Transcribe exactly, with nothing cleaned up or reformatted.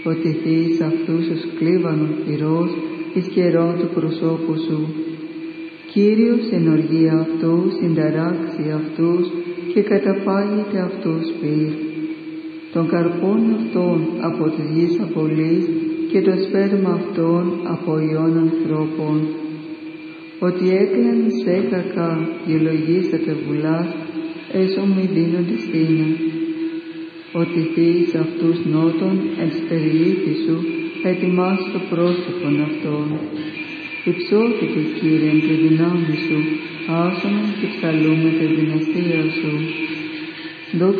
ότι θείς αυτούς ως κλίβανον πυρός εις καιρόν του προσώπου σου. Κύριος εν οργία αυτού συνταράξει αυτούς και καταφάγεται αυτούς πυρ. Τον καρπόν αυτών από της γης απολύς και το σπέρμα αυτών από ιών ανθρώπων. Ότι έκλαν σε κακά γελογήσατε βουλάς, έσω μη δίνονται στήνα. Ότι θείς αυτούς νότων εν στερηλήθη σου, ετοιμάς το πρόσωπον αυτών. Υψώθηκε, Κύριε, εν τη δυνάμει σου, άσομεν και ψαλούμε τη δυναστεία σου. Δόξα